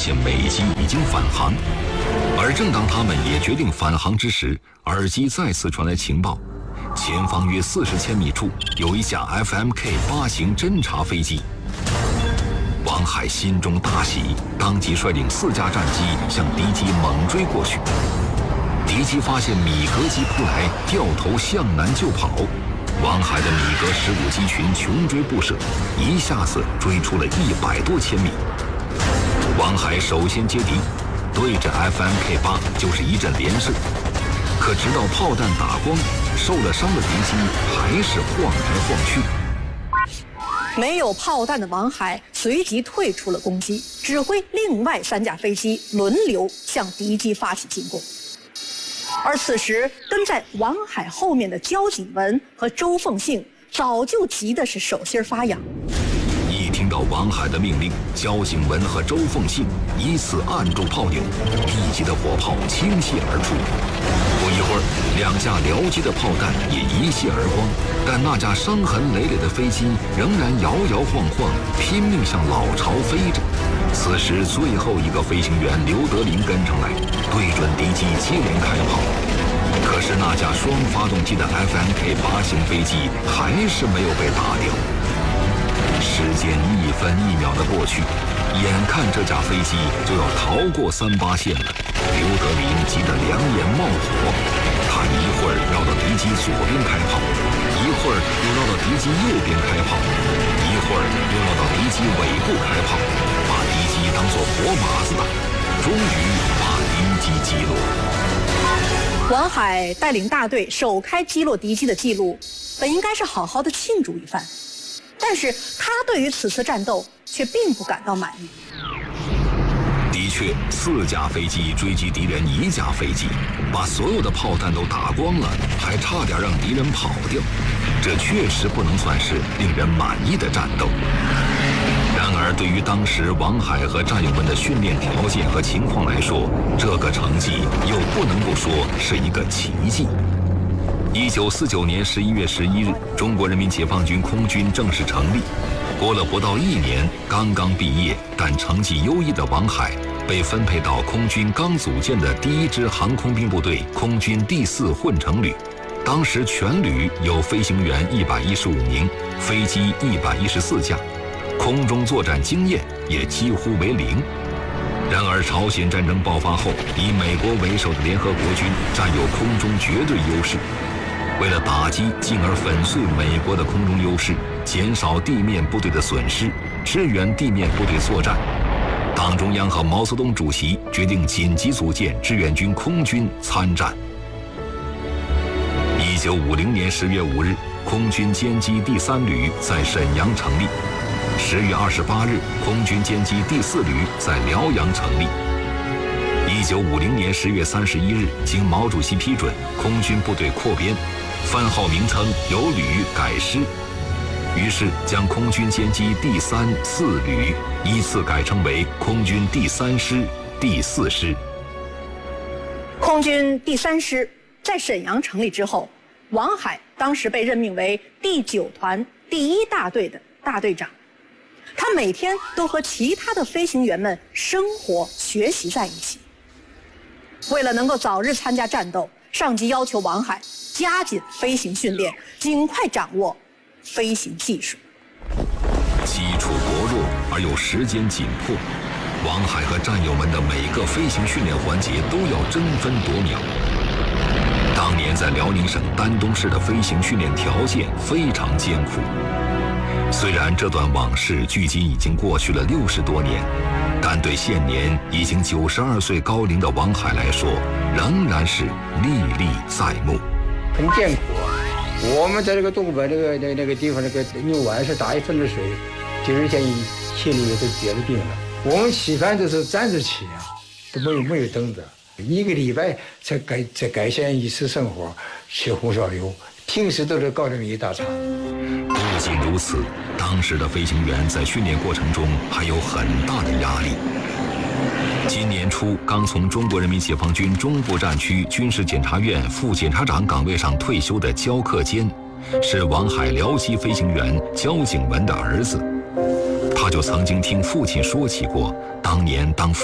现美机已经返航。而正当他们也决定返航之时，耳机再次传来情报：前方约40千米处有一架 FMK-8型侦察飞机。王海心中大喜，当即率领4架战机向敌机猛追过去。敌机发现米格机扑来，掉头向南就跑。王海的米格15机群穷追不舍，一下子追出了100多千米。王海首先接敌，对着 FMK-8就是一阵连射。可直到炮弹打光，受了伤的敌机还是晃来晃去。 没有炮弹的王海随即退出了攻击，指挥另外3架飞机轮流向敌机发起进攻。而此时跟在王海后面的焦景文和周凤信早就急的是手心发痒。 一听到王海的命令，焦景文和周凤信依次按住炮钮，密集的火炮倾泻而出。不一会儿，2架僚机的炮弹也一泻而光，但那架伤痕累累的飞机仍然摇摇晃晃，拼命向老巢飞着。此时，最后一个飞行员刘德林跟上来，对准敌机接连开炮。可是那架双发动机的 FMK-8型飞机还是没有被打掉。时间1分1秒的过去，眼看这架飞机就要逃过38线了，刘德林急得两眼冒火。他一会儿绕到敌机左边开炮，一会儿又绕到敌机右边开炮，一会儿又绕到敌机尾部开炮，把敌机当作活靶子打，终于把敌机击落。 王海带领大队首开击落敌机的记录，本应该是好好的庆祝一番，但是他对于此次战斗却并不感到满意。 的确，4架飞机追击敌人1架飞机，把所有的炮弹都打光了，还差点让敌人跑掉，这确实不能算是令人满意的战斗。然而，对于当时王海和战友们的训练条件和情况来说，这个成绩又不能不说是一个奇迹。1949年11月11日，中国人民解放军空军正式成立。过了不到1年，刚刚毕业但成绩优异的王海被分配到空军刚组建的第1支航空兵部队空军第4混成旅。当时全旅有飞行员115名，飞机114架，空中作战经验也几乎为0。然而，朝鲜战争爆发后，以美国为首的联合国军占有空中绝对优势。为了打击进而粉碎美国的空中优势，减少地面部队的损失，支援地面部队作战，党中央和毛泽东主席决定紧急组建志愿军空军参战。1950年10月5日，空军歼击第3旅在沈阳成立。10月28日，空军歼击第4旅在辽阳成立。1950年10月31日，经毛主席批准，空军部队扩编，番号名称由旅改师，于是将空军歼击第3、4旅依次改称为空军第3师、第4师。 空军第3师在沈阳成立之后，王海当时被任命为第9团第1大队的大队长。他每天都和其他的飞行员们生活学习在一起。为了能够早日参加战斗，上级要求王海加紧飞行训练，尽快掌握飞行技术。 基础薄弱而又时间紧迫，王海和战友们的每个飞行训练环节都要争分夺秒。当年在辽宁省丹东市的飞行训练条件非常艰苦。虽然这段往事距今已经过去了60多年，但对现年已经92岁高龄的王海来说，仍然是历历在目。 很艰苦啊！我们在这个东北那个地方，那个牛湾是打1分的水，第2天心里都结了冰了。我们吃饭都是站着吃啊，都没有凳子，1个礼拜才改善1次生活，吃红烧肉，平时都是搞这么一大餐。 不仅如此，当时的飞行员在训练过程中还有很大的压力。今年初刚从中国人民解放军中部战区军事检察院副检察长岗位上退休的焦克坚，是王海僚机飞行员焦景文的儿子。他就曾经听父亲说起过，当年当